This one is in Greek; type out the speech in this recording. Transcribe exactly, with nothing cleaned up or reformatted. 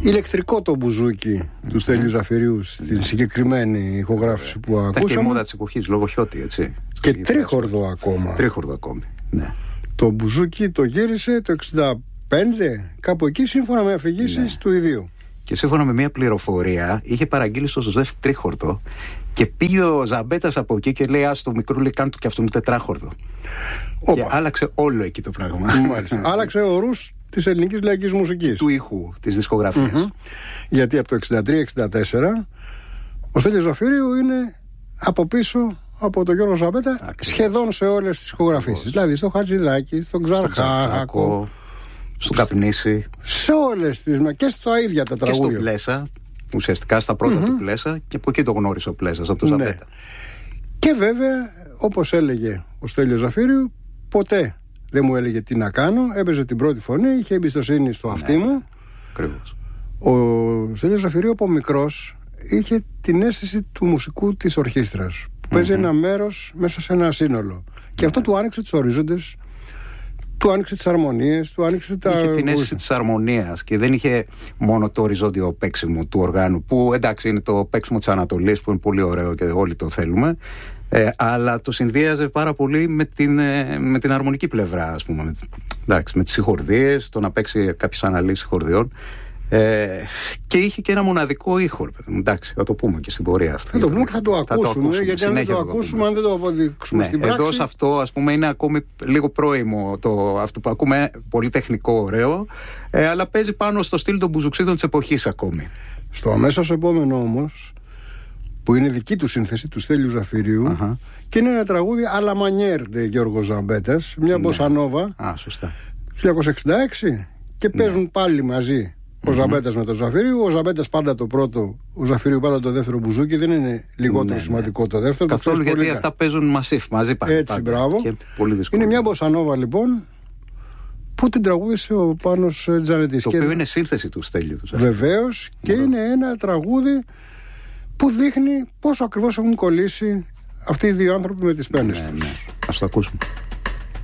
ηλεκτρικό το μπουζούκι mm-hmm. του Στέλιου Ζαφυρίου στην yeah. συγκεκριμένη ηχογράφηση που ακούσαμε. Ήταν και η μόδα της εποχής, λόγω Χιώτη, έτσι. Και τρίχορδο ακόμα. Τρίχορδο ακόμη, ναι. Το μπουζούκι το γύρισε το εξήντα πέντε, κάπου εκεί, σύμφωνα με αφηγήσεις ναι. του ιδίου. Και σύμφωνα με μια πληροφορία, είχε παραγγείλει στο Ζωζέφ τρίχορδο και πήγε ο Ζαμπέτας από εκεί και λέει: «Α, το μικρό λέει, κάνε του και αυτό μου τετράχορδο». Οπα. Και άλλαξε όλο εκεί το πράγμα. Μάλιστα. Άλλαξε ορούς της ελληνικής λαϊκής μουσικής. Του ήχου, της δισκογραφίας. Mm-hmm. Γιατί από το εξήντα τρία εξήντα τέσσερα ο Στέλιος Ζαφυρίου είναι από πίσω από τον Γιώργο Ζαμπέτα. Ακριβώς. Σχεδόν σε όλες τις ηχογραφήσεις. Δηλαδή στο Χατζηδάκι, στον Ξαρχάκο, στον Καπνίση. Σε όλες τις. Και στα ίδια τα τραγούδια. Και στο Πλέσα. Ουσιαστικά στα πρώτα mm-hmm. του Πλέσα. Και από εκεί το γνώρισε ο Πλέσας, από τον Ζαμπέτα. Ναι. Και βέβαια, όπως έλεγε ο Στέλιος Ζαφύριου, ποτέ δεν μου έλεγε τι να κάνω. Έπαιζε την πρώτη φωνή, είχε εμπιστοσύνη στο αυτί ναι. μου. Ακριβώς. Ο Στέλιος Ζαφυρίου από μικρός είχε την αίσθηση του μουσικού της ορχήστρας που mm-hmm. παίζει ένα μέρος μέσα σε ένα σύνολο yeah. και αυτό του άνοιξε τους ορίζοντες, του άνοιξε τις αρμονίες, του άνοιξε τα... Είχε την αίσθηση της αρμονίας και δεν είχε μόνο το οριζόντιο παίξιμο του οργάνου που εντάξει είναι το παίξιμο της Ανατολής που είναι πολύ ωραίο και όλοι το θέλουμε, ε, αλλά το συνδύαζε πάρα πολύ με την, ε, με την αρμονική πλευρά, ας πούμε, με, εντάξει, με τις συγχορδίες, το να παίξει κάποιες αναλύσεις συγχορδιών. Ε, και είχε και ένα μοναδικό ήχο. Εντάξει, θα το πούμε και στην πορεία αυτό. Θα το πούμε και θα το ακούσουμε. Θα το ακούσουμε γιατί αν δεν το ακούσουμε, το αν δεν το αποδείξουμε ναι, στην πράξη. Εδώ σε αυτό, ας πούμε, είναι ακόμη λίγο πρώιμο το, αυτό που ακούμε, πολύ τεχνικό, ωραίο, ε, αλλά παίζει πάνω στο στυλ των μπουζουξίδων της εποχής ακόμη. Στο αμέσως επόμενο όμως, που είναι δική του σύνθεση του Στέλιου Ζαφυρίου, uh-huh. και είναι ένα τραγούδι à la manière de Γιώργο Ζαμπέτας, μια μποσανόβα. Α, σωστά. χίλια εννιακόσια εξήντα έξι και παίζουν ναι. πάλι μαζί. Ο mm-hmm. Ζαμπέτας με τον Ζαφυρίου, ο Ζαμπέτας πάντα το πρώτο, ο Ζαφυρίου πάντα το δεύτερο μπουζούκι, δεν είναι λιγότερο ναι, σημαντικό ναι. το δεύτερο. Καθόλου, γιατί πολύ αυτά παίζουν μασίφ μαζί πάλι. Έτσι, πάντα. Μπράβο. Και πολύ δύσκολο. Είναι μια μποσανόβα λοιπόν που την τραγούδισε ο Πάνος Τζανετής. Το οποίο είναι σύνθεση του Στέλιου. Βεβαίως και Μπράβο. Είναι ένα τραγούδι που δείχνει πόσο ακριβώς έχουν κολλήσει αυτοί οι δύο άνθρωποι με τις πένες ναι, τους. Ναι. Ας το ακούσουμε.